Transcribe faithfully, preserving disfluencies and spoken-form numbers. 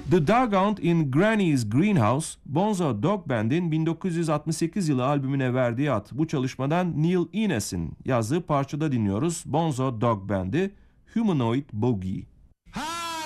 The Dugout in Granny's Greenhouse, Bonzo Dog Band'in bin dokuz yüz altmış sekiz yılı albümüne verdiği ad. Bu çalışmadan Neil Innes'in yazdığı parçada dinliyoruz Bonzo Dog Band'i, Humanoid Boogie.